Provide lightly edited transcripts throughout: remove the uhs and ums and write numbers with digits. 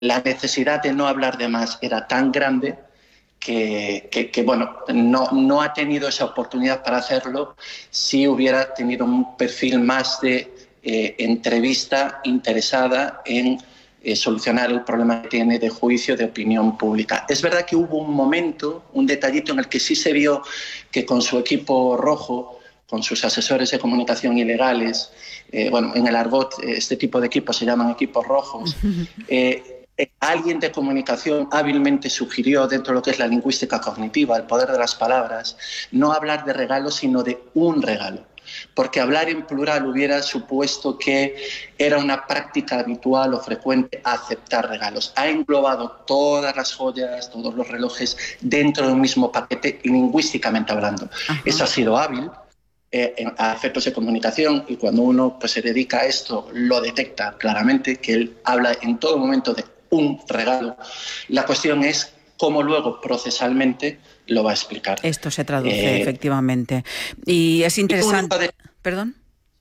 la necesidad de no hablar de más era tan grande que bueno, no ha tenido esa oportunidad para hacerlo si hubiera tenido un perfil más de entrevista interesada en solucionar el problema que tiene de juicio de opinión pública. Es verdad que hubo un momento, un detallito en el que sí se vio que con su equipo rojo, con sus asesores de comunicación ilegales, bueno, en el argot este tipo de equipos se llaman equipos rojos, alguien de comunicación hábilmente sugirió, dentro de lo que es la lingüística cognitiva, el poder de las palabras, no hablar de regalos, sino de un regalo. Porque hablar en plural hubiera supuesto que era una práctica habitual o frecuente aceptar regalos. Ha englobado todas las joyas, todos los relojes dentro de un mismo paquete, lingüísticamente hablando. Ajá. Eso ha sido hábil. A efectos de comunicación, y cuando uno pues, se dedica a esto lo detecta claramente, que él habla en todo momento de un regalo. La cuestión es cómo luego procesalmente lo va a explicar. Esto se traduce efectivamente. Y es interesante... ¿Perdón?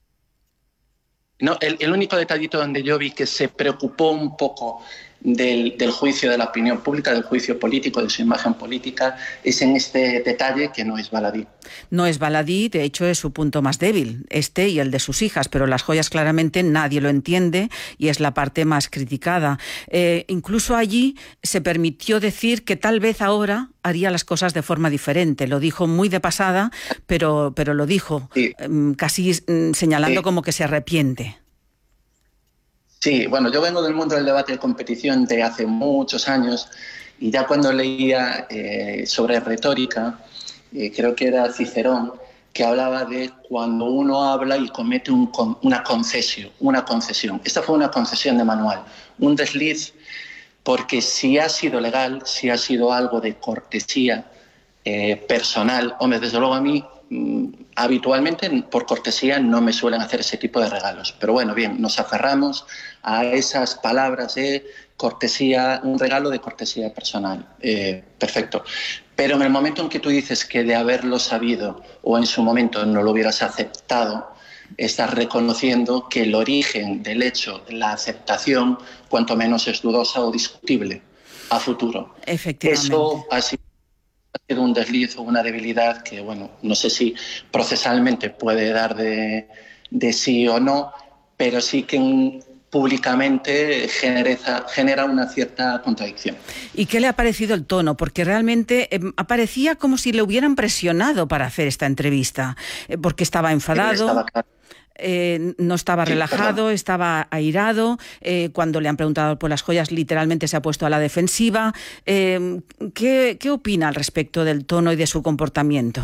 No, el único detallito donde yo vi que se preocupó un poco del juicio de la opinión pública, del juicio político, de su imagen política, es en este detalle que no es baladí. No es baladí, de hecho es su punto más débil, este y el de sus hijas, pero las joyas claramente nadie lo entiende y es la parte más criticada. Incluso allí se permitió decir que tal vez ahora haría las cosas de forma diferente. Lo dijo muy de pasada, pero lo dijo, sí, casi señalando, sí, como que se arrepiente. Sí, bueno, yo vengo del mundo del debate de competición de hace muchos años y ya cuando leía sobre retórica, creo que era Cicerón, que hablaba de cuando uno habla y comete una concesión. Esta fue una concesión de manual, un desliz, porque si ha sido legal, si ha sido algo de cortesía personal, hombre, desde luego a mí habitualmente por cortesía no me suelen hacer ese tipo de regalos, pero bueno, bien, nos aferramos a esas palabras de cortesía, un regalo de cortesía personal, perfecto. Pero en el momento en que tú dices que de haberlo sabido o en su momento no lo hubieras aceptado, estás reconociendo que el origen del hecho, la aceptación, cuanto menos es dudosa o discutible a futuro. Efectivamente. Eso ha sido un desliz o una debilidad que, bueno, no sé si procesalmente puede dar de sí o no, pero sí que públicamente genera una cierta contradicción. ¿Y qué le ha parecido el tono? Porque realmente aparecía como si le hubieran presionado para hacer esta entrevista, porque estaba enfadado. No estaba relajado, sí, estaba airado. Cuando le han preguntado por las joyas, literalmente se ha puesto a la defensiva. ¿Qué opina al respecto del tono y de su comportamiento?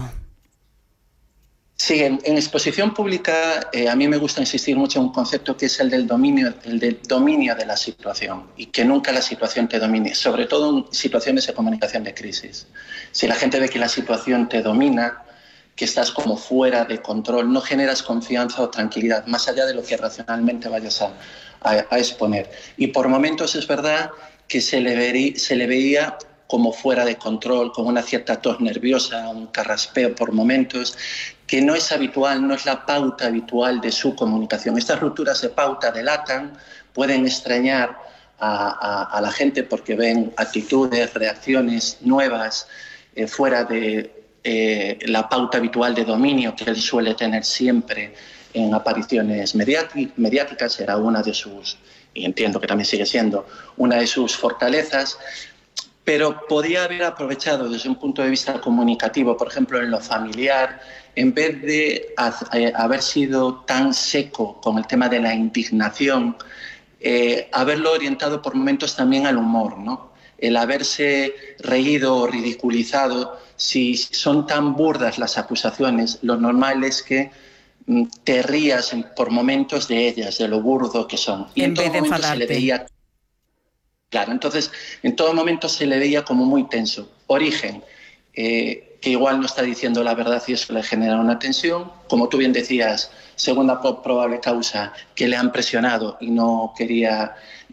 Sí, en exposición pública a mí me gusta insistir mucho en un concepto que es el del dominio de la situación y que nunca la situación te domine, sobre todo en situaciones de comunicación de crisis. Si la gente ve que la situación te domina, que estás como fuera de control, no generas confianza o tranquilidad, más allá de lo que racionalmente vayas a exponer. Y por momentos es verdad que se le veía como fuera de control, con una cierta tos nerviosa, un carraspeo por momentos, que no es habitual, no es la pauta habitual de su comunicación. Estas rupturas de pauta delatan, pueden extrañar a la gente porque ven actitudes, reacciones nuevas fuera de la pauta habitual de dominio que él suele tener siempre en apariciones mediáticas. Era una de sus, y entiendo que también sigue siendo, una de sus fortalezas, pero podía haber aprovechado desde un punto de vista comunicativo, por ejemplo, en lo familiar, en vez de haber sido tan seco con el tema de la indignación, haberlo orientado por momentos también al humor, ¿no? El haberse reído o ridiculizado. Si son tan burdas las acusaciones, lo normal es que te rías por momentos de ellas, de lo burdo que son. Y en todo momento se le veía... Claro, entonces en todo momento se le veía como muy tenso. Origen, que igual no está diciendo la verdad y eso le genera una tensión. Como tú bien decías, segunda probable causa, que le han presionado y no quería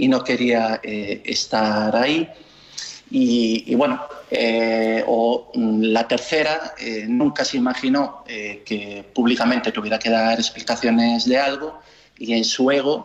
estar ahí. Y bueno, o la tercera, nunca se imaginó que públicamente tuviera que dar explicaciones de algo y en su ego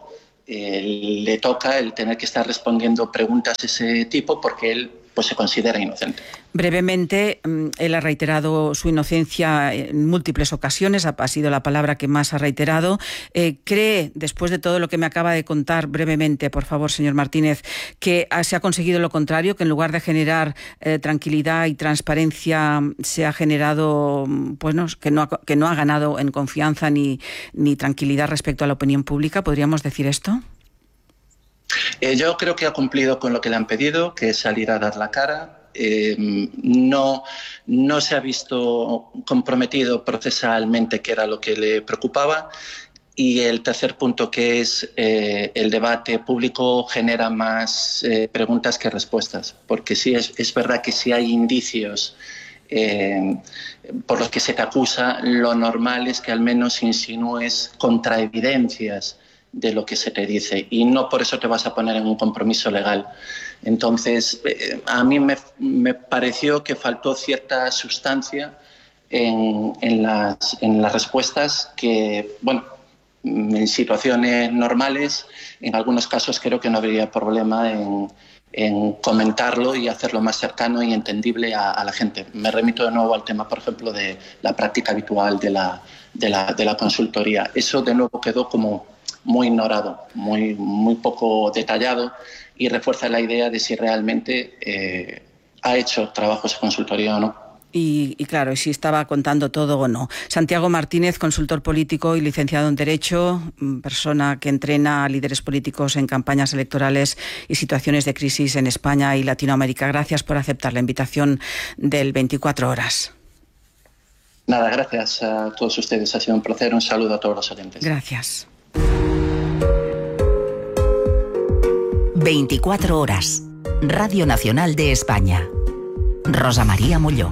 le toca el tener que estar respondiendo preguntas de ese tipo porque él pues se considera inocente. Brevemente, él ha reiterado su inocencia en múltiples ocasiones, ha sido la palabra que más ha reiterado. ¿Cree, después de todo lo que me acaba de contar brevemente, por favor, señor Martínez, que se ha conseguido lo contrario, que en lugar de generar tranquilidad y transparencia se ha generado, que no ha ganado en confianza ni tranquilidad respecto a la opinión pública? ¿Podríamos decir esto? Yo creo que ha cumplido con lo que le han pedido, que es salir a dar la cara. No se ha visto comprometido procesalmente, que era lo que le preocupaba. Y el tercer punto, que es el debate público, genera más preguntas que respuestas. Porque sí, es verdad que si hay indicios por los que se te acusa, lo normal es que al menos insinúes contraevidencias de lo que se te dice, y no por eso te vas a poner en un compromiso legal. Entonces, a mí me pareció que faltó cierta sustancia en las respuestas que, en situaciones normales, en algunos casos creo que no habría problema en comentarlo y hacerlo más cercano y entendible a la gente. Me remito de nuevo al tema, por ejemplo, de la práctica habitual de la consultoría. Eso de nuevo quedó como muy ignorado, muy poco detallado, y refuerza la idea de si realmente ha hecho trabajos de consultoría o no. Y claro, si estaba contando todo o no. Santiago Martínez, consultor político y licenciado en Derecho, persona que entrena a líderes políticos en campañas electorales y situaciones de crisis en España y Latinoamérica. Gracias por aceptar la invitación del 24 Horas. Nada, gracias a todos ustedes. Ha sido un placer. Un saludo a todos los oyentes. Gracias. 24 Horas. Radio Nacional de España. Rosa María Molló.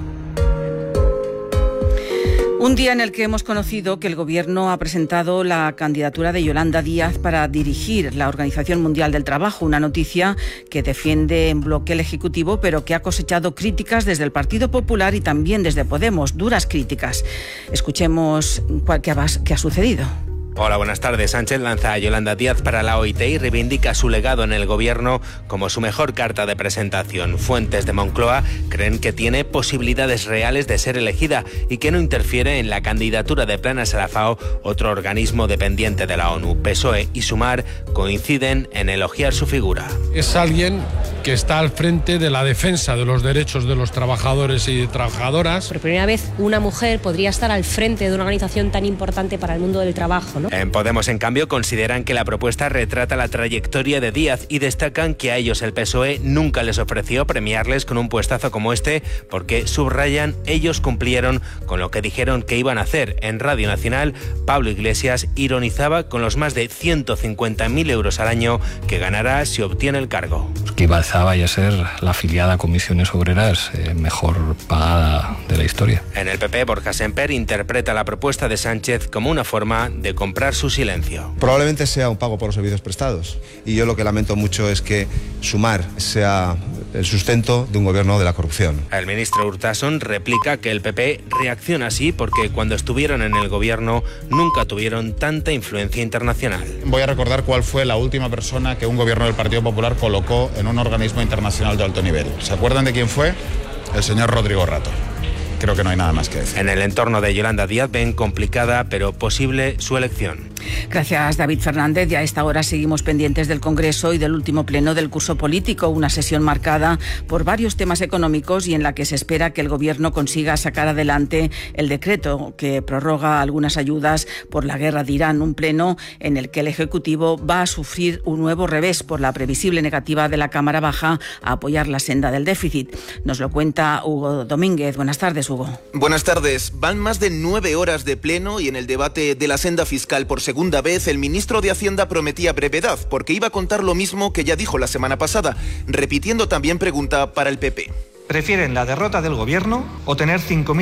Un día en el que hemos conocido que el Gobierno ha presentado la candidatura de Yolanda Díaz para dirigir la Organización Mundial del Trabajo, una noticia que defiende en bloque el Ejecutivo, pero que ha cosechado críticas desde el Partido Popular y también desde Podemos, duras críticas. Escuchemos qué ha sucedido. Hola, buenas tardes. Sánchez lanza a Yolanda Díaz para la OIT y reivindica su legado en el gobierno como su mejor carta de presentación. Fuentes de Moncloa creen que tiene posibilidades reales de ser elegida y que no interfiere en la candidatura de Planas a la FAO, otro organismo dependiente de la ONU. PSOE y Sumar coinciden en elogiar su figura. Es alguien que está al frente de la defensa de los derechos de los trabajadores y trabajadoras. Por primera vez una mujer podría estar al frente de una organización tan importante para el mundo del trabajo, ¿no? En Podemos, en cambio, consideran que la propuesta retrata la trayectoria de Díaz y destacan que a ellos el PSOE nunca les ofreció premiarles con un puestazo como este porque, subrayan, ellos cumplieron con lo que dijeron que iban a hacer. En Radio Nacional, Pablo Iglesias ironizaba con los más de 150.000 euros al año que ganará si obtiene el cargo. Que vaya a ser la afiliada a Comisiones Obreras mejor pagada de la historia. En el PP, Borja Semper interpreta la propuesta de Sánchez como una forma de comprar su silencio. Probablemente sea un pago por los servicios prestados, y yo lo que lamento mucho es que Sumar sea el sustento de un gobierno de la corrupción. El ministro Urtasun replica que el PP reacciona así porque cuando estuvieron en el gobierno nunca tuvieron tanta influencia internacional. Voy a recordar cuál fue la última persona que un gobierno del Partido Popular colocó en un organismo internacional de alto nivel. ¿Se acuerdan de quién fue? El señor Rodrigo Rato. Creo que no hay nada más que decir. En el entorno de Yolanda Díaz ven complicada pero posible su elección. Gracias, David Fernández. Y a esta hora seguimos pendientes del Congreso y del último pleno del curso político, una sesión marcada por varios temas económicos y en la que se espera que el Gobierno consiga sacar adelante el decreto que prorroga algunas ayudas por la guerra de Irán, un pleno en el que el Ejecutivo va a sufrir un nuevo revés por la previsible negativa de la Cámara Baja a apoyar la senda del déficit. Nos lo cuenta Hugo Domínguez. Buenas tardes, Hugo. Buenas tardes. Van más de 9 horas de pleno y en el debate de la senda fiscal por segunda vez el ministro de Hacienda prometía brevedad porque iba a contar lo mismo que ya dijo la semana pasada, repitiendo también pregunta para el PP. ¿Prefieren la derrota del Gobierno o tener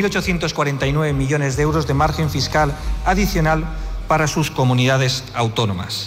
5.849 millones de euros de margen fiscal adicional para sus comunidades autónomas?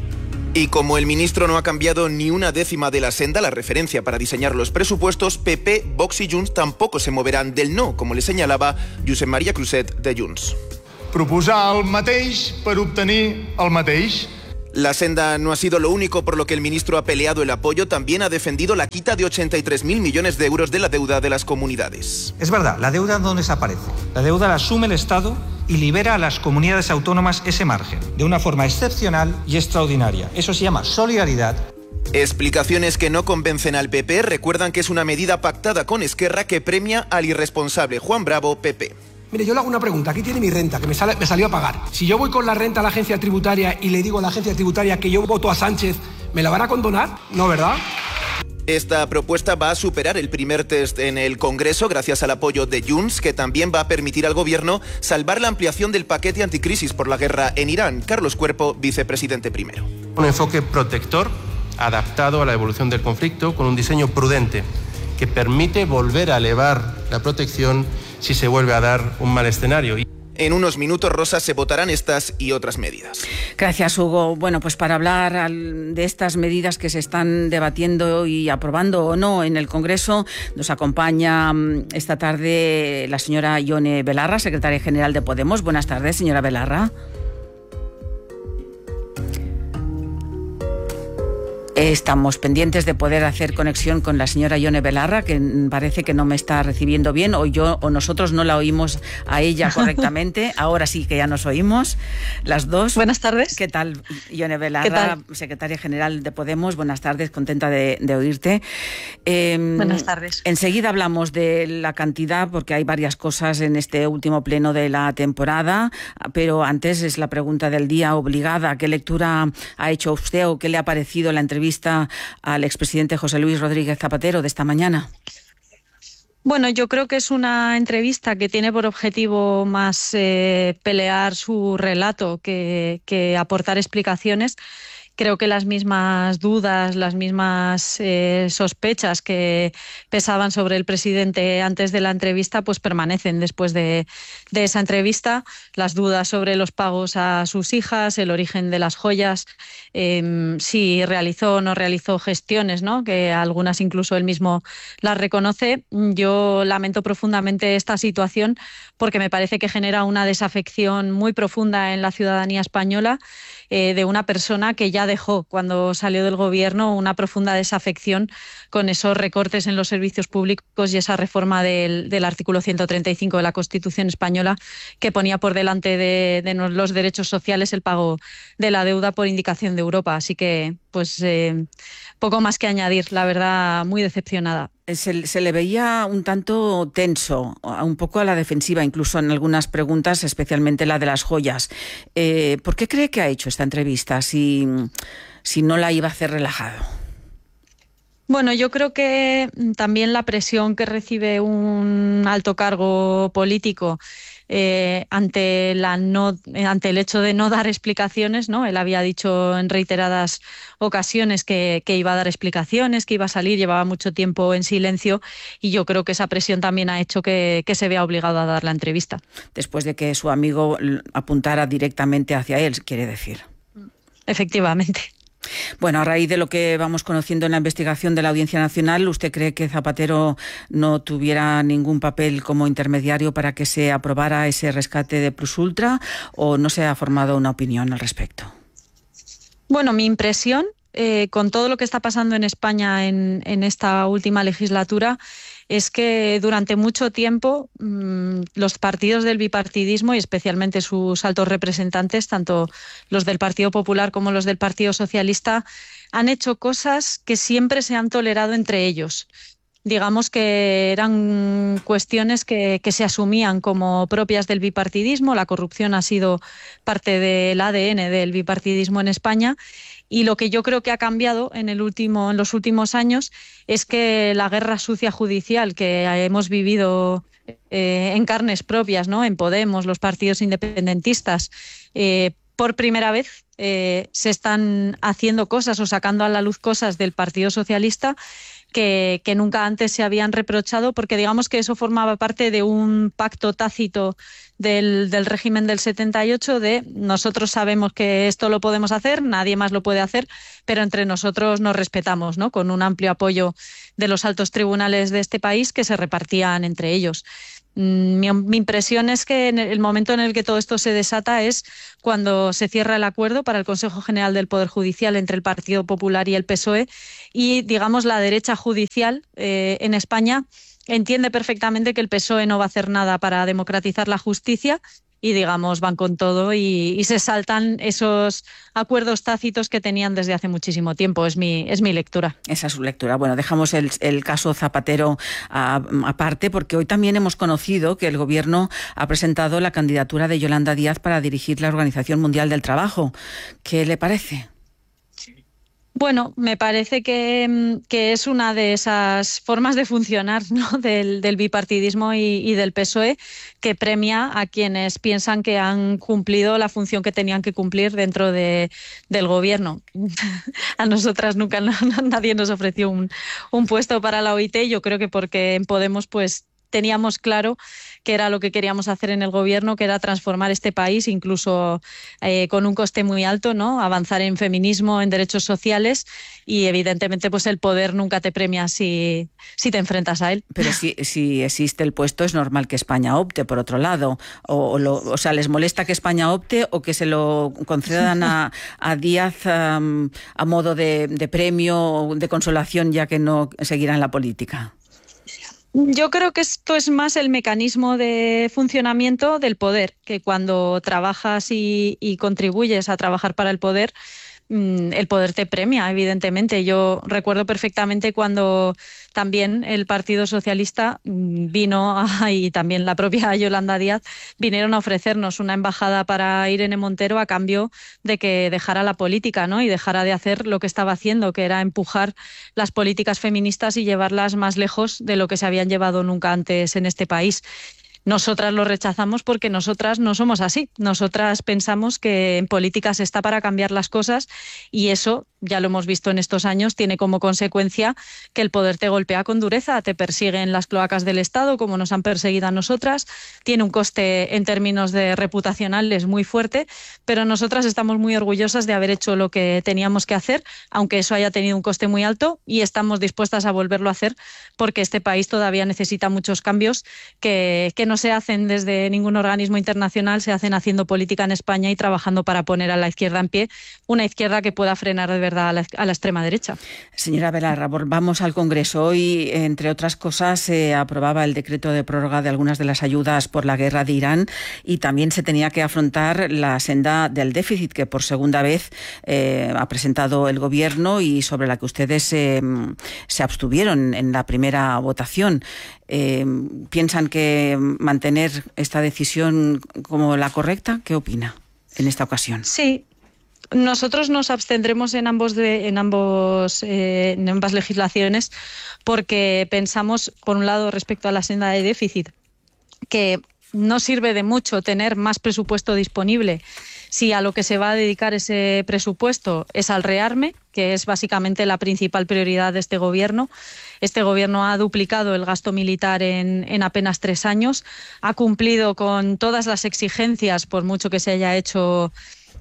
Y como el ministro no ha cambiado ni una décima de la senda, la referencia para diseñar los presupuestos, PP, Vox y Junts tampoco se moverán del no, como le señalaba Josep María Cruzet de Junts. Proposar el mateix per obtenir el mateix. La senda no ha sido lo único por lo que el ministro ha peleado el apoyo, también ha defendido la quita de 83.000 millones de euros de la deuda de las comunidades. Es verdad, la deuda no desaparece. La deuda la asume el Estado y libera a las comunidades autónomas ese margen, de una forma excepcional y extraordinaria. Eso se llama solidaridad. Explicaciones que no convencen al PP, recuerdan que es una medida pactada con Esquerra que premia al irresponsable Juan Bravo, PP. Mire, yo le hago una pregunta. Aquí tiene mi renta, que me salió a pagar. Si yo voy con la renta a la agencia tributaria y le digo a la agencia tributaria que yo voto a Sánchez, ¿me la van a condonar? No, ¿verdad? Esta propuesta va a superar el primer test en el Congreso gracias al apoyo de Junts, que también va a permitir al Gobierno salvar la ampliación del paquete anticrisis por la guerra en Irán. Carlos Cuerpo, vicepresidente primero. Un enfoque protector, adaptado a la evolución del conflicto, con un diseño prudente que permite volver a elevar la protección si se vuelve a dar un mal escenario. En unos minutos, Rosa, se votarán estas y otras medidas. Gracias, Hugo. Bueno, pues para hablar de estas medidas que se están debatiendo y aprobando o no en el Congreso, nos acompaña esta tarde la señora Ione Belarra, secretaria general de Podemos. Buenas tardes, señora Belarra. Estamos pendientes de poder hacer conexión con la señora Ione Belarra, que parece que no me está recibiendo bien, o nosotros no la oímos a ella correctamente. Ahora sí que ya nos oímos las dos. Buenas tardes. ¿Qué tal, Ione Belarra, secretaria general de Podemos? Buenas tardes, contenta de oírte. Buenas tardes. Enseguida hablamos de la cantidad, porque hay varias cosas en este último pleno de la temporada, pero antes es la pregunta del día obligada. ¿Qué lectura ha hecho usted o qué le ha parecido la entrevista al expresidente José Luis Rodríguez Zapatero de esta mañana? Bueno, yo creo que es una entrevista que tiene por objetivo más pelear su relato que aportar explicaciones. Creo que las mismas dudas, las mismas sospechas que pesaban sobre el presidente antes de la entrevista, pues permanecen después de esa entrevista. Las dudas sobre los pagos a sus hijas, el origen de las joyas, si realizó o no realizó gestiones, ¿no? Que algunas incluso él mismo las reconoce. Yo lamento profundamente esta situación porque me parece que genera una desafección muy profunda en la ciudadanía española, de una persona que ya dejó, cuando salió del gobierno, una profunda desafección con esos recortes en los servicios públicos y esa reforma del artículo 135 de la Constitución española, que ponía por delante de los derechos sociales el pago de la deuda por indicación de Europa. Así que, pues, poco más que añadir. La verdad, muy decepcionada. Se le veía un tanto tenso, un poco a la defensiva, incluso en algunas preguntas, especialmente la de las joyas. ¿Por qué cree que ha hecho esta entrevista si no la iba a hacer relajado? Bueno, yo creo que también la presión que recibe un alto cargo político ante el hecho de no dar explicaciones, ¿no? Él había dicho en reiteradas ocasiones que iba a dar explicaciones, que iba a salir, llevaba mucho tiempo en silencio, y yo creo que esa presión también ha hecho que se vea obligado a dar la entrevista. Después de que su amigo apuntara directamente hacia él, quiere decir. Efectivamente. Bueno, a raíz de lo que vamos conociendo en la investigación de la Audiencia Nacional, ¿usted cree que Zapatero no tuviera ningún papel como intermediario para que se aprobara ese rescate de Plusultra, o no se ha formado una opinión al respecto? Bueno, mi impresión, con todo lo que está pasando en España en esta última legislatura, es que durante mucho tiempo los partidos del bipartidismo, y especialmente sus altos representantes, tanto los del Partido Popular como los del Partido Socialista, han hecho cosas que siempre se han tolerado entre ellos. Digamos que eran cuestiones que se asumían como propias del bipartidismo. La corrupción ha sido parte del ADN del bipartidismo en España. Y lo que yo creo que ha cambiado en los últimos años es que la guerra sucia judicial que hemos vivido en carnes propias, ¿no? En Podemos, los partidos independentistas, por primera vez se están haciendo cosas o sacando a la luz cosas del Partido Socialista que nunca antes se habían reprochado, porque digamos que eso formaba parte de un pacto tácito del régimen del 78, de nosotros sabemos que esto lo podemos hacer, nadie más lo puede hacer, pero entre nosotros nos respetamos, ¿no? Con un amplio apoyo de los altos tribunales de este país que se repartían entre ellos. Mi impresión es que en el momento en el que todo esto se desata es cuando se cierra el acuerdo para el Consejo General del Poder Judicial entre el Partido Popular y el PSOE y, digamos, la derecha judicial en España entiende perfectamente que el PSOE no va a hacer nada para democratizar la justicia y, digamos, van con todo y se saltan esos acuerdos tácitos que tenían desde hace muchísimo tiempo. Es mi lectura. Esa es su lectura. Bueno, dejamos el caso Zapatero aparte, porque hoy también hemos conocido que el Gobierno ha presentado la candidatura de Yolanda Díaz para dirigir la Organización Mundial del Trabajo. ¿Qué le parece? Bueno, me parece que es una de esas formas de funcionar, ¿no?, del bipartidismo y del PSOE, que premia a quienes piensan que han cumplido la función que tenían que cumplir dentro del gobierno. A nosotras nunca nadie nos ofreció un puesto para la OIT. Yo creo que porque en Podemos pues teníamos claro que era lo que queríamos hacer en el gobierno, que era transformar este país, incluso con un coste muy alto, ¿no? Avanzar en feminismo, en derechos sociales, y evidentemente pues el poder nunca te premia si te enfrentas a él. Pero si existe el puesto, es normal que España opte, por otro lado. O sea, ¿les molesta que España opte o que se lo concedan a Díaz a modo de premio, de consolación, ya que no seguirá en la política? Yo creo que esto es más el mecanismo de funcionamiento del poder, que cuando trabajas y contribuyes a trabajar para el poder te premia, evidentemente. Yo recuerdo perfectamente cuando también el Partido Socialista vino, y también la propia Yolanda Díaz, vinieron a ofrecernos una embajada para Irene Montero a cambio de que dejara la política, ¿no?, y dejara de hacer lo que estaba haciendo, que era empujar las políticas feministas y llevarlas más lejos de lo que se habían llevado nunca antes en este país. Nosotras lo rechazamos porque nosotras no somos así. Nosotras pensamos que en política se está para cambiar las cosas y eso, ya lo hemos visto en estos años, tiene como consecuencia que el poder te golpea con dureza, te persigue en las cloacas del Estado, como nos han perseguido a nosotras, tiene un coste en términos de reputacionales muy fuerte, pero nosotras estamos muy orgullosas de haber hecho lo que teníamos que hacer, aunque eso haya tenido un coste muy alto, y estamos dispuestas a volverlo a hacer porque este país todavía necesita muchos cambios que no se hacen desde ningún organismo internacional, se hacen haciendo política en España y trabajando para poner a la izquierda en pie, una izquierda que pueda frenar de verdad a la extrema derecha. Señora Belarra, vamos al Congreso. Hoy, entre otras cosas, se aprobaba el decreto de prórroga de algunas de las ayudas por la guerra de Irán y también se tenía que afrontar la senda del déficit que por segunda vez ha presentado el Gobierno y sobre la que ustedes se abstuvieron en la primera votación. ¿Piensan que mantener esta decisión como la correcta? ¿Qué opina en esta ocasión? Sí. Nosotros nos abstendremos en ambas legislaciones porque pensamos, por un lado, respecto a la senda de déficit, que no sirve de mucho tener más presupuesto disponible si a lo que se va a dedicar ese presupuesto es al rearme, que es básicamente la principal prioridad de este Gobierno. Este Gobierno ha duplicado el gasto militar en apenas 3 años, ha cumplido con todas las exigencias, por mucho que se haya hecho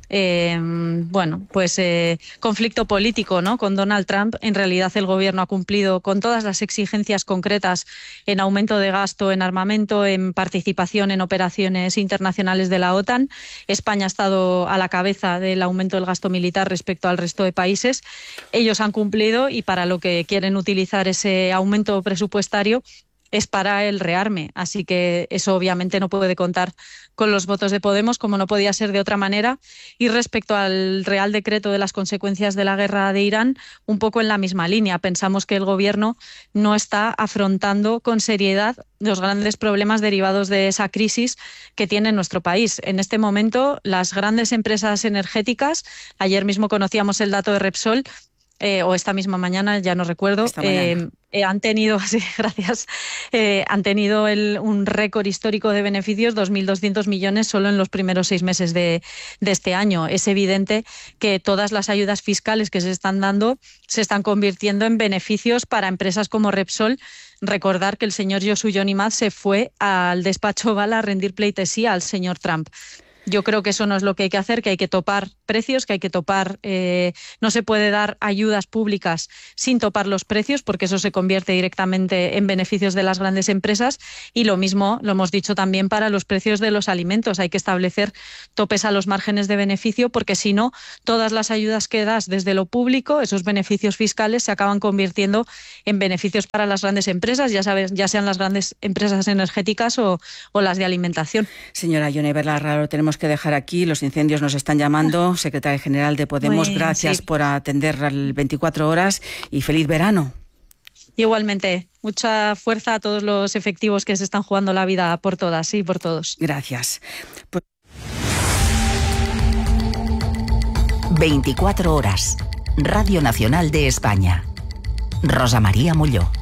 conflicto político, ¿no?, con Donald Trump. En realidad el Gobierno ha cumplido con todas las exigencias concretas en aumento de gasto en armamento, en participación en operaciones internacionales de la OTAN. España ha estado a la cabeza del aumento del gasto militar respecto al resto de países. Ellos han cumplido y para lo que quieren utilizar ese aumento presupuestario es para el rearme, así que eso obviamente no puede contar con los votos de Podemos, como no podía ser de otra manera. Y respecto al Real Decreto de las consecuencias de la guerra de Irán, un poco en la misma línea. Pensamos que el Gobierno no está afrontando con seriedad los grandes problemas derivados de esa crisis que tiene nuestro país. En este momento, las grandes empresas energéticas, ayer mismo conocíamos el dato de Repsol, o esta misma mañana, ya no recuerdo, han tenido un récord histórico de beneficios, 2.200 millones solo en los primeros 6 meses de este año. Es evidente que todas las ayudas fiscales que se están dando se están convirtiendo en beneficios para empresas como Repsol. Recordar que el señor Yoshua Yonimaz se fue al despacho Oval a rendir pleitesía al señor Trump. Yo creo que eso no es lo que hay que hacer, que hay que topar precios, que hay que topar... no se puede dar ayudas públicas sin topar los precios, porque eso se convierte directamente en beneficios de las grandes empresas, y lo mismo lo hemos dicho también para los precios de los alimentos. Hay que establecer topes a los márgenes de beneficio, porque si no, todas las ayudas que das desde lo público, esos beneficios fiscales se acaban convirtiendo en beneficios para las grandes empresas, ya sabes, ya sean las grandes empresas energéticas o las de alimentación. Señora Ione Belarra, lo tenemos que dejar aquí. Los incendios nos están llamando. Secretaria General de Podemos, gracias por atender al 24 horas y feliz verano. Igualmente, mucha fuerza a todos los efectivos que se están jugando la vida por todas y por todos. Gracias. 24 horas. Radio Nacional de España. Rosa María Molló.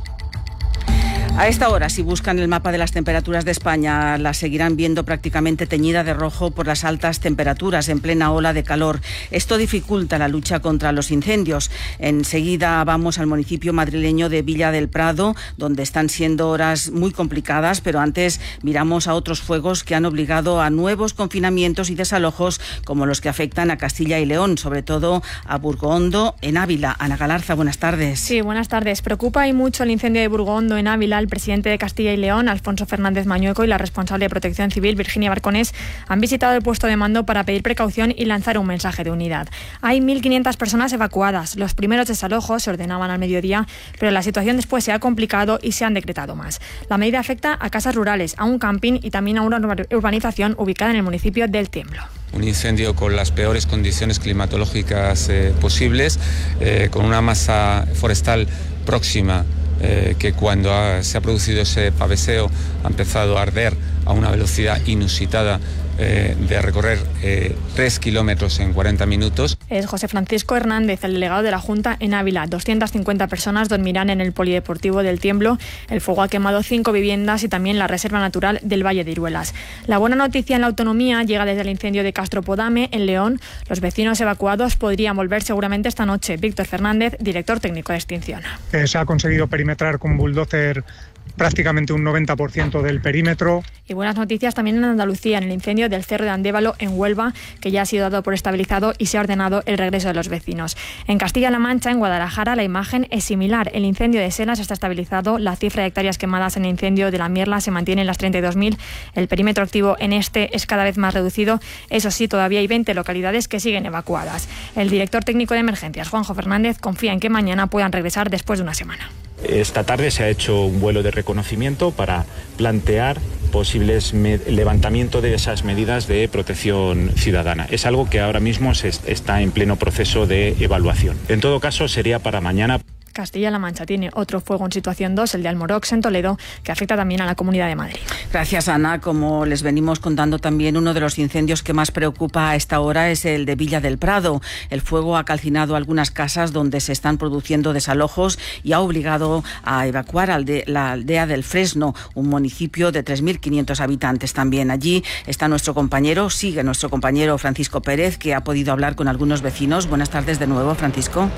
A esta hora, si buscan el mapa de las temperaturas de España, la seguirán viendo prácticamente teñida de rojo por las altas temperaturas en plena ola de calor. Esto dificulta la lucha contra los incendios. Enseguida vamos al municipio madrileño de Villa del Prado, donde están siendo horas muy complicadas, pero antes miramos a otros fuegos que han obligado a nuevos confinamientos y desalojos, como los que afectan a Castilla y León, sobre todo a Burgondo, en Ávila. Ana Galarza, buenas tardes. Sí, buenas tardes. Preocupa y mucho el incendio de Burgondo, en Ávila. El presidente de Castilla y León, Alfonso Fernández Mañueco, y la responsable de Protección Civil, Virginia Barconés, han visitado el puesto de mando para pedir precaución y lanzar un mensaje de unidad. Hay 1.500 personas evacuadas. Los primeros desalojos se ordenaban al mediodía, pero la situación después se ha complicado y se han decretado más. La medida afecta a casas rurales, a un camping y también a una urbanización ubicada en el municipio del Tiemblo. Un incendio con las peores condiciones climatológicas posibles, con una masa forestal próxima, que cuando se ha producido ese paveseo ha empezado a arder a una velocidad inusitada, de recorrer 3 kilómetros en 40 minutos. Es José Francisco Hernández, el delegado de la Junta en Ávila. 250 personas dormirán en el polideportivo del Tiemblo. El fuego ha quemado 5 viviendas y también la reserva natural del Valle de Iruelas. La buena noticia en la autonomía llega desde el incendio de Castropodame, en León. Los vecinos evacuados podrían volver seguramente esta noche. Víctor Fernández, director técnico de extinción. Se ha conseguido perimetrar con bulldozer prácticamente un 90% del perímetro. Y buenas noticias también en Andalucía, en el incendio del Cerro de Andévalo en Huelva, que ya ha sido dado por estabilizado y se ha ordenado el regreso de los vecinos. En Castilla-La Mancha, en Guadalajara, la imagen es similar. El incendio de Senas está estabilizado, la cifra de hectáreas quemadas en el incendio de la Mierla se mantiene en las 32.000. El perímetro activo en este es cada vez más reducido. Eso sí, todavía hay 20 localidades que siguen evacuadas. El director técnico de emergencias, Juanjo Fernández, confía en que mañana puedan regresar después de una semana. Esta tarde se ha hecho un vuelo de reconocimiento para plantear posibles levantamiento de esas medidas de protección ciudadana. Es algo que ahora mismo está en pleno proceso de evaluación. En todo caso, sería para mañana. Castilla-La Mancha tiene otro fuego en situación 2, el de Almorox en Toledo, que afecta también a la Comunidad de Madrid. Gracias, Ana. Como les venimos contando también, uno de los incendios que más preocupa a esta hora es el de Villa del Prado. El fuego ha calcinado algunas casas donde se están produciendo desalojos y ha obligado a evacuar la aldea del Fresno, un municipio de 3.500 habitantes también. Allí está nuestro compañero Francisco Pérez, que ha podido hablar con algunos vecinos. Buenas tardes de nuevo, Francisco.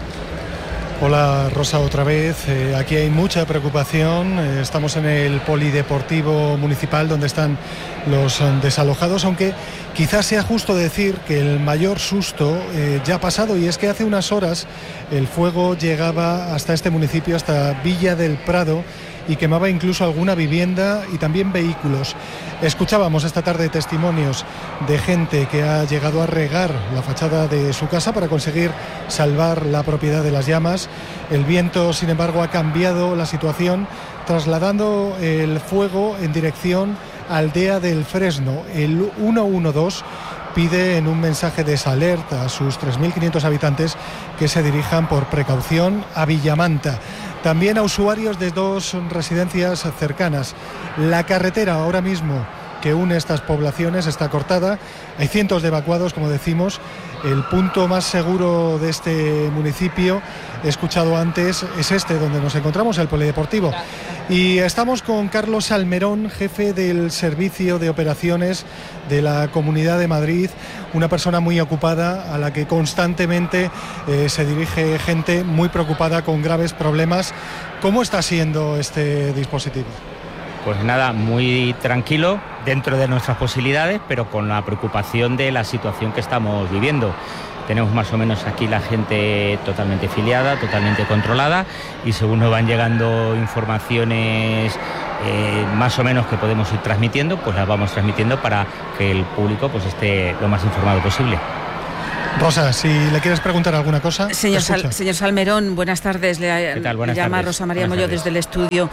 Hola Rosa, otra vez. Aquí hay mucha preocupación. Estamos en el polideportivo municipal donde están los desalojados, aunque quizás sea justo decir que el mayor susto ya ha pasado, y es que hace unas horas el fuego llegaba hasta este municipio, hasta Villa del Prado, y quemaba incluso alguna vivienda y también vehículos. Escuchábamos esta tarde testimonios de gente que ha llegado a regar la fachada de su casa para conseguir salvar la propiedad de las llamas. El viento, sin embargo, ha cambiado la situación, trasladando el fuego en dirección a Aldea del Fresno. El 112 pide en un mensaje de alerta a sus 3.500 habitantes que se dirijan por precaución a Villamanta. También a usuarios de 2 residencias cercanas. La carretera ahora mismo que une estas poblaciones está cortada. Hay cientos de evacuados, como decimos. El punto más seguro de este municipio, he escuchado antes, es este donde nos encontramos, el polideportivo. Y estamos con Carlos Almerón, jefe del Servicio de Operaciones de la Comunidad de Madrid, una persona muy ocupada a la que constantemente se dirige gente muy preocupada con graves problemas. ¿Cómo está siendo este dispositivo? Pues nada, muy tranquilo, dentro de nuestras posibilidades, pero con la preocupación de la situación que estamos viviendo. Tenemos más o menos aquí la gente totalmente filiada, totalmente controlada, y según nos van llegando informaciones más o menos que podemos ir transmitiendo, pues las vamos transmitiendo para que el público pues esté lo más informado posible. Rosa, si le quieres preguntar alguna cosa. Señor Salmerón, buenas tardes. ¿Qué tal? Buenas llama tardes. Rosa María Molló desde el estudio.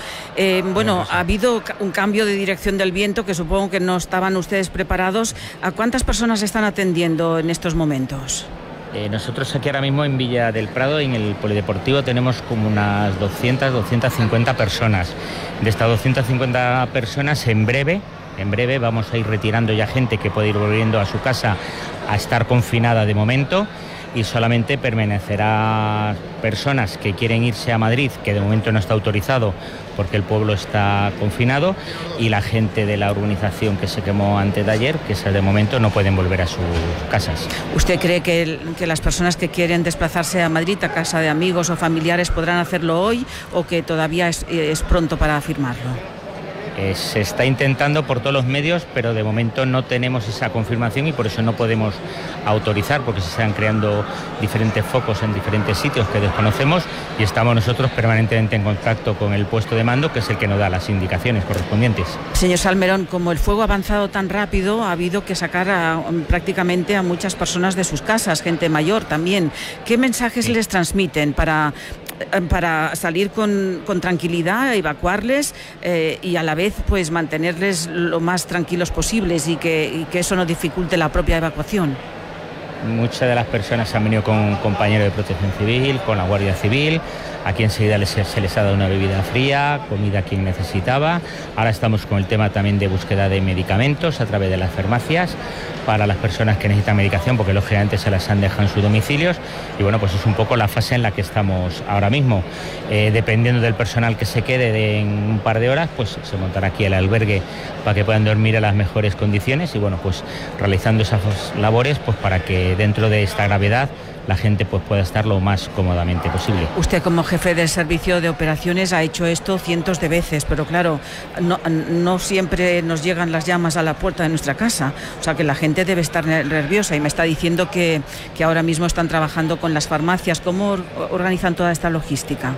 Ha habido un cambio de dirección del viento que supongo que no estaban ustedes preparados. ¿A cuántas personas están atendiendo en estos momentos? Nosotros aquí ahora mismo en Villa del Prado, en el polideportivo, tenemos como unas 250 personas. De estas 250 personas, en breve vamos a ir retirando ya gente que puede ir volviendo a su casa a estar confinada de momento, y solamente permanecerá personas que quieren irse a Madrid, que de momento no está autorizado porque el pueblo está confinado, y la gente de la urbanización que se quemó antes de ayer, que de momento no pueden volver a sus casas. ¿Usted cree que las personas que quieren desplazarse a Madrid, a casa de amigos o familiares, podrán hacerlo hoy, o que todavía es pronto para afirmarlo? Se está intentando por todos los medios, pero de momento no tenemos esa confirmación y por eso no podemos autorizar, porque se están creando diferentes focos en diferentes sitios que desconocemos, y estamos nosotros permanentemente en contacto con el puesto de mando, que es el que nos da las indicaciones correspondientes. Señor Salmerón, como el fuego ha avanzado tan rápido, ha habido que sacar prácticamente a muchas personas de sus casas, gente mayor también. ¿Qué mensajes les transmiten para salir con tranquilidad, evacuarles y a la vez pues mantenerles lo más tranquilos posibles y que eso no dificulte la propia evacuación? Muchas de las personas han venido con compañeros de protección civil, con la Guardia Civil. Aquí enseguida se les ha dado una bebida fría, comida a quien necesitaba. Ahora estamos con el tema también de búsqueda de medicamentos a través de las farmacias para las personas que necesitan medicación, porque lógicamente se las han dejado en sus domicilios. Y bueno, pues es un poco la fase en la que estamos ahora mismo. Dependiendo del personal que se quede en un par de horas, pues se montará aquí el albergue para que puedan dormir en las mejores condiciones, y bueno, pues realizando esas labores pues para que dentro de esta gravedad la gente pues pueda estar lo más cómodamente posible. Usted, como jefe del servicio de operaciones, ha hecho esto cientos de veces, pero claro, no siempre nos llegan las llamas a la puerta de nuestra casa. O sea que la gente debe estar nerviosa, y me está diciendo que ahora mismo están trabajando con las farmacias. ¿Cómo organizan toda esta logística?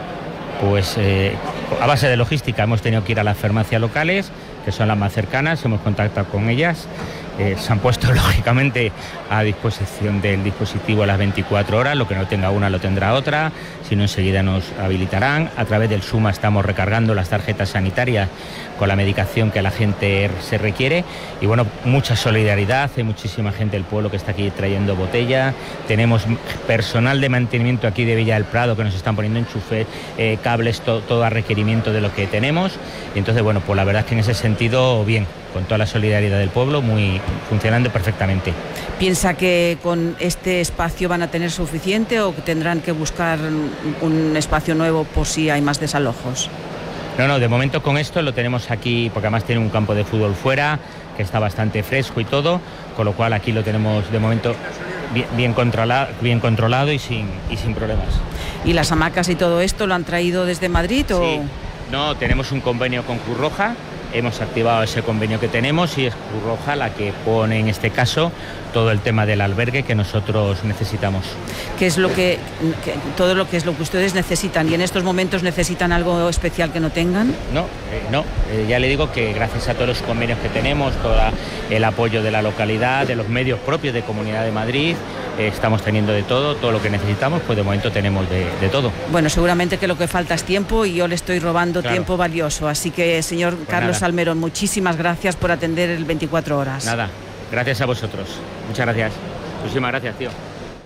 Pues a base de logística hemos tenido que ir a las farmacias locales, que son las más cercanas, hemos contactado con ellas. Se han puesto lógicamente a disposición del dispositivo a las 24 horas, lo que no tenga una lo tendrá otra, si no enseguida nos habilitarán. A través del SUMA estamos recargando las tarjetas sanitarias con la medicación que la gente se requiere, y bueno, mucha solidaridad, hay muchísima gente del pueblo que está aquí trayendo botellas, tenemos personal de mantenimiento aquí de Villa del Prado que nos están poniendo enchufes, cables, todo a requerimiento de lo que tenemos, y entonces bueno, pues la verdad es que en ese sentido bien, con toda la solidaridad del pueblo, muy funcionando perfectamente. ¿Piensa que con este espacio van a tener suficiente o que tendrán que buscar un espacio nuevo por si hay más desalojos? No, de momento con esto lo tenemos aquí, porque además tiene un campo de fútbol fuera, que está bastante fresco y todo, con lo cual aquí lo tenemos de momento bien controlado y sin problemas. ¿Y las hamacas y todo esto lo han traído desde Madrid o...? Sí. No, tenemos un convenio con Cruz Roja, hemos activado ese convenio que tenemos, y es Cruz Roja la que pone en este caso todo el tema del albergue que nosotros necesitamos. ¿Qué es todo lo que es lo que ustedes necesitan? ¿Y en estos momentos necesitan algo especial que no tengan? No, ya le digo que gracias a todos los convenios que tenemos, todo el apoyo de la localidad, de los medios propios de Comunidad de Madrid, estamos teniendo de todo lo que necesitamos, pues de momento tenemos de todo. Bueno, seguramente que lo que falta es tiempo, y yo le estoy robando tiempo valioso, así que señor Carlos Salmerón, muchísimas gracias por atender el 24 horas. Nada, gracias a vosotros. Muchas gracias. Muchísimas gracias, tío.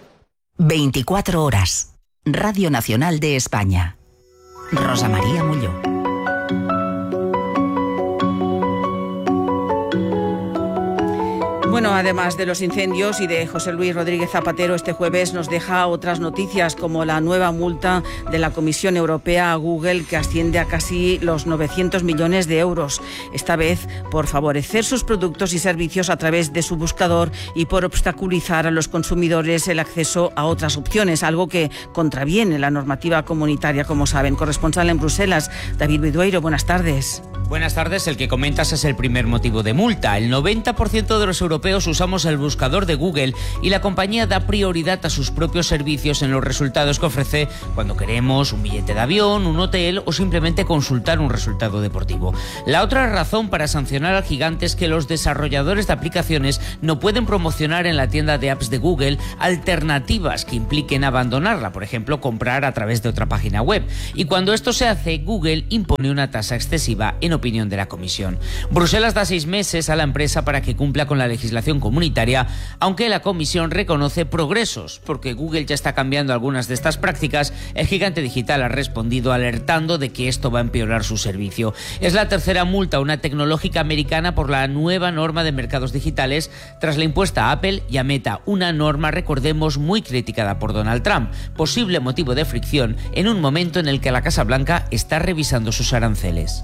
24 horas. Radio Nacional de España. Rosa María Molló. Bueno, además de los incendios y de José Luis Rodríguez Zapatero, este jueves nos deja otras noticias, como la nueva multa de la Comisión Europea a Google, que asciende a casi los 900 millones de euros, esta vez por favorecer sus productos y servicios a través de su buscador y por obstaculizar a los consumidores el acceso a otras opciones, algo que contraviene la normativa comunitaria, como saben. Corresponsal en Bruselas, David Bidueiro, buenas tardes. Buenas tardes. El que comentas es el primer motivo de multa. El 90% de los europeos usamos el buscador de Google y la compañía da prioridad a sus propios servicios en los resultados que ofrece cuando queremos un billete de avión, un hotel o simplemente consultar un resultado deportivo. La otra razón para sancionar al gigante es que los desarrolladores de aplicaciones no pueden promocionar en la tienda de apps de Google alternativas que impliquen abandonarla, por ejemplo, comprar a través de otra página web. Y cuando esto se hace, Google impone una tasa excesiva en opinión de la Comisión. Bruselas da 6 meses a la empresa para que cumpla con la legislación comunitaria, aunque la Comisión reconoce progresos, porque Google ya está cambiando algunas de estas prácticas. El gigante digital ha respondido alertando de que esto va a empeorar su servicio. Es la tercera multa a una tecnológica americana por la nueva norma de mercados digitales tras la impuesta a Apple y a Meta, una norma, recordemos, muy criticada por Donald Trump, posible motivo de fricción en un momento en el que la Casa Blanca está revisando sus aranceles.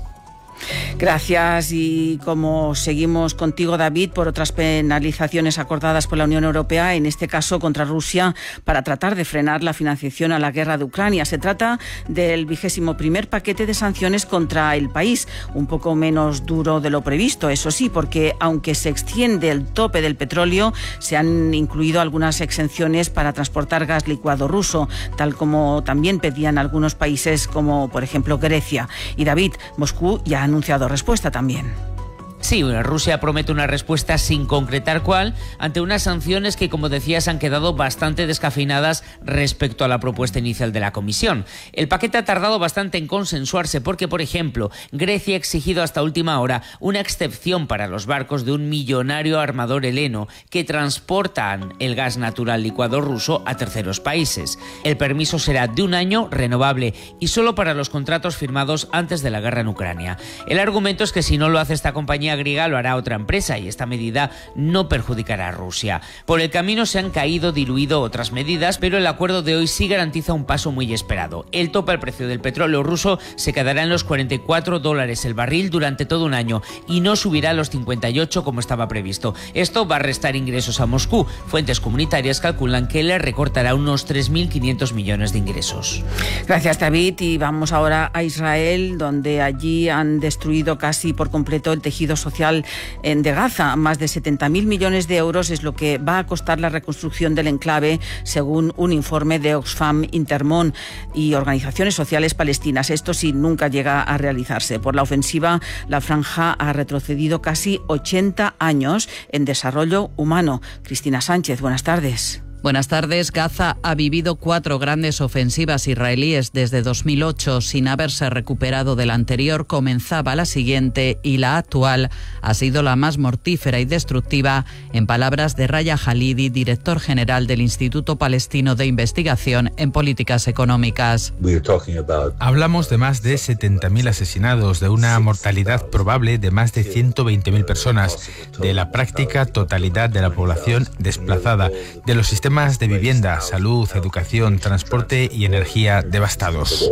Gracias. Y como seguimos contigo, David, por otras penalizaciones acordadas por la Unión Europea, en este caso contra Rusia, para tratar de frenar la financiación a la guerra de Ucrania. Se trata del 21º paquete de sanciones contra el país, un poco menos duro de lo previsto, eso sí, porque aunque se extiende el tope del petróleo, se han incluido algunas exenciones para transportar gas licuado ruso, tal como también pedían algunos países como, por ejemplo, Grecia. Y David, Moscú ya ha anunciado respuesta también. Sí, Rusia promete una respuesta sin concretar cuál ante unas sanciones que, como decías, han quedado bastante descafeinadas respecto a la propuesta inicial de la Comisión. El paquete ha tardado bastante en consensuarse porque, por ejemplo, Grecia ha exigido hasta última hora una excepción para los barcos de un millonario armador heleno que transportan el gas natural licuado ruso a terceros países. El permiso será de 1 año, renovable, y solo para los contratos firmados antes de la guerra en Ucrania. El argumento es que si no lo hace esta compañía griega, lo hará otra empresa y esta medida no perjudicará a Rusia. Por el camino se han diluido otras medidas, pero el acuerdo de hoy sí garantiza un paso muy esperado. El tope al precio del petróleo ruso se quedará en los $44 el barril durante todo un año y no subirá a los 58 como estaba previsto. Esto va a restar ingresos a Moscú. Fuentes comunitarias calculan que le recortará unos 3.500 millones de ingresos. Gracias, David. Y vamos ahora a Israel, donde allí han destruido casi por completo el tejido social de Gaza. Más de 70.000 millones de euros es lo que va a costar la reconstrucción del enclave, según un informe de Oxfam, Intermon y organizaciones sociales palestinas. Esto sí, nunca llega a realizarse. Por la ofensiva, la franja ha retrocedido casi 80 años en desarrollo humano. Cristina Sánchez, buenas tardes. Buenas tardes. Gaza ha vivido 4 grandes ofensivas israelíes desde 2008. Sin haberse recuperado de la anterior, comenzaba la siguiente y la actual ha sido la más mortífera y destructiva, en palabras de Raya Halidi, director general del Instituto Palestino de Investigación en Políticas Económicas. Hablamos de más de 70.000 asesinados, de una mortalidad probable de más de 120.000 personas, de la práctica totalidad de la población desplazada, de los sistemas de vivienda, salud, educación, transporte y energía devastados.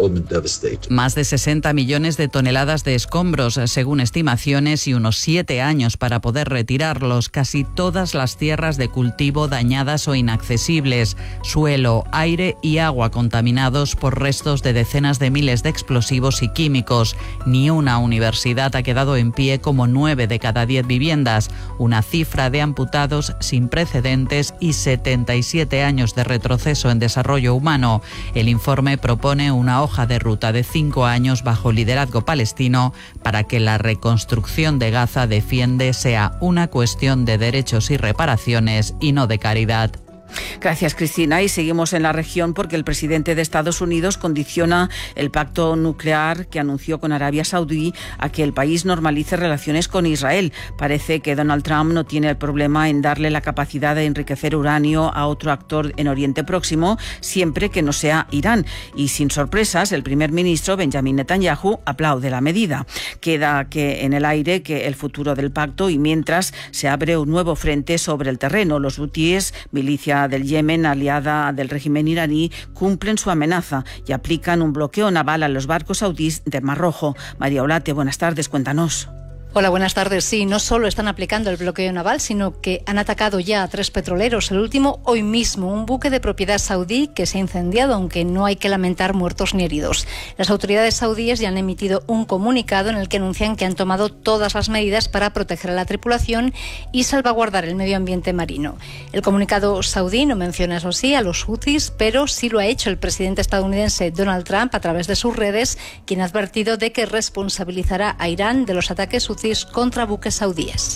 Más de 60 millones de toneladas de escombros, según estimaciones, y unos 7 años para poder retirarlos. Casi todas las tierras de cultivo dañadas o inaccesibles, suelo, aire y agua contaminados por restos de decenas de miles de explosivos y químicos. Ni una universidad ha quedado en pie, como 9 de cada 10 viviendas, una cifra de amputados sin precedentes y 77 años de retroceso en desarrollo humano. El informe propone una hoja de ruta de 5 años bajo liderazgo palestino para que la reconstrucción de Gaza, defiende, sea una cuestión de derechos y reparaciones y no de caridad. Gracias, Cristina. Y seguimos en la región porque el presidente de Estados Unidos condiciona el pacto nuclear que anunció con Arabia Saudí a que el país normalice relaciones con Israel. Parece que Donald Trump no tiene el problema en darle la capacidad de enriquecer uranio a otro actor en Oriente Próximo, siempre que no sea Irán. Y sin sorpresas, el primer ministro Benjamin Netanyahu aplaude la medida. Queda en el aire que el futuro del pacto, y mientras se abre un nuevo frente sobre el terreno. Los hutíes, milicia del Yemen, aliada del régimen iraní, cumplen su amenaza y aplican un bloqueo naval a los barcos saudíes del Mar Rojo. María Olate, buenas tardes, cuéntanos. Hola, buenas tardes. Sí, no solo están aplicando el bloqueo naval, sino que han atacado ya a 3 petroleros. El último hoy mismo, un buque de propiedad saudí que se ha incendiado, aunque no hay que lamentar muertos ni heridos. Las autoridades saudíes ya han emitido un comunicado en el que anuncian que han tomado todas las medidas para proteger a la tripulación y salvaguardar el medio ambiente marino. El comunicado saudí no menciona, eso sí, a los huthis, pero sí lo ha hecho el presidente estadounidense Donald Trump a través de sus redes, quien ha advertido de que responsabilizará a Irán de los ataques huthis contra buques saudíes.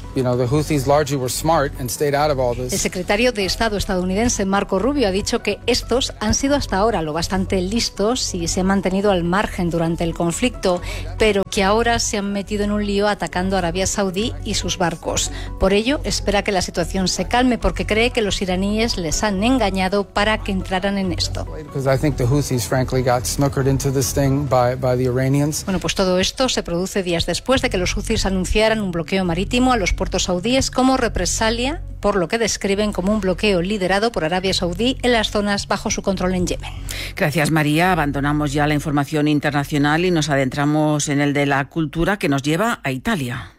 El secretario de Estado estadounidense Marco Rubio ha dicho que estos han sido hasta ahora lo bastante listos y se han mantenido al margen durante el conflicto, pero que ahora se han metido en un lío atacando a Arabia Saudí y sus barcos. Por ello, espera que la situación se calme porque cree que los iraníes les han engañado para que entraran en esto. Bueno, pues todo esto se produce días después de que los huthis anunciaran un bloqueo marítimo a los puertos saudíes como represalia por lo que describen como un bloqueo liderado por Arabia Saudí en las zonas bajo su control en Yemen. Gracias, María. Abandonamos ya la información internacional y nos adentramos en el de la cultura que nos lleva a Italia.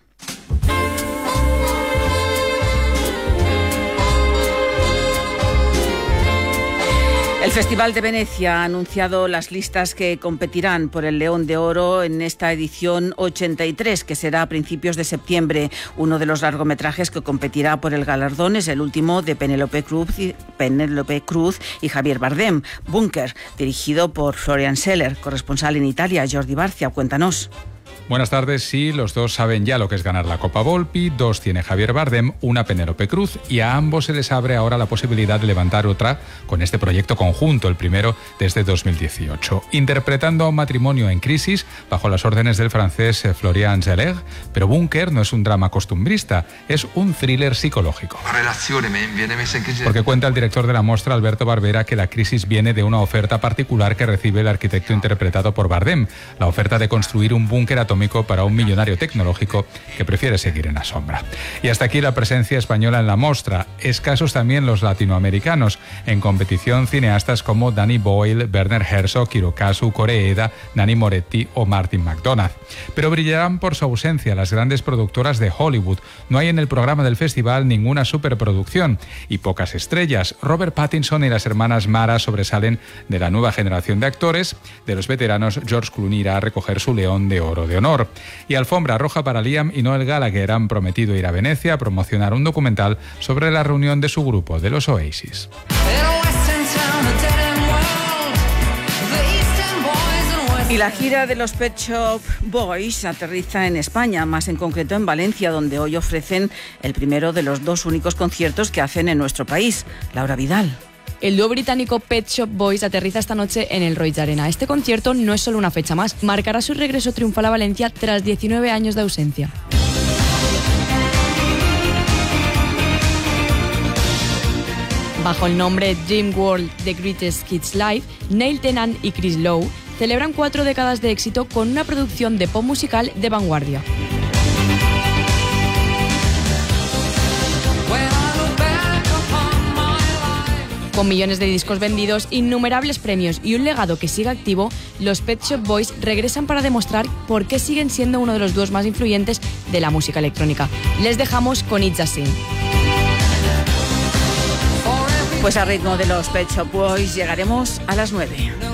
El Festival de Venecia ha anunciado las listas que competirán por el León de Oro en esta edición 83, que será a principios de septiembre. Uno de los largometrajes que competirá por el galardón es el último de Penélope Cruz y Javier Bardem, Bunker, dirigido por Florian Seller. Corresponsal en Italia, Jordi Barcia, cuéntanos. Buenas tardes. Sí, los dos saben ya lo que es ganar la Copa Volpi, 2 tiene Javier Bardem, 1 Penélope Cruz, y a ambos se les abre ahora la posibilidad de levantar otra con este proyecto conjunto, el primero desde 2018. Interpretando a un matrimonio en crisis bajo las órdenes del francés Florian Zeller, pero Bunker no es un drama costumbrista, es un thriller psicológico. Porque cuenta el director de la muestra, Alberto Barbera, que la crisis viene de una oferta particular que recibe el arquitecto interpretado por Bardem, la oferta de construir un búnker atómico para un millonario tecnológico que prefiere seguir en la sombra. Y hasta aquí la presencia española en la mostra. Escasos también los latinoamericanos. En competición, cineastas como Danny Boyle, Werner Herzog, Hirokazu Koreeda, Nanni Moretti o Martin McDonagh. Pero brillarán por su ausencia las grandes productoras de Hollywood. No hay en el programa del festival ninguna superproducción y pocas estrellas. Robert Pattinson y las hermanas Mara sobresalen de la nueva generación de actores. De los veteranos, George Clooney irá a recoger su León de Oro de honor. Y alfombra roja para Liam y Noel Gallagher han prometido ir a Venecia a promocionar un documental sobre la reunión de su grupo, de los Oasis. Y la gira de los Pet Shop Boys aterriza en España, más en concreto en Valencia, donde hoy ofrecen el primero de los 2 únicos conciertos que hacen en nuestro país. Laura Vidal. El dúo británico Pet Shop Boys aterriza esta noche en el Roig Arena. Este concierto no es solo una fecha más, marcará su regreso triunfal a Valencia tras 19 años de ausencia. Bajo el nombre Dream World The Greatest Kids Live, Neil Tennant y Chris Lowe celebran 4 décadas de éxito con una producción de pop musical de vanguardia. Con millones de discos vendidos, innumerables premios y un legado que sigue activo, los Pet Shop Boys regresan para demostrar por qué siguen siendo uno de los dúos más influyentes de la música electrónica. Les dejamos con It's a Sin. Pues a ritmo de los Pet Shop Boys llegaremos a las 9.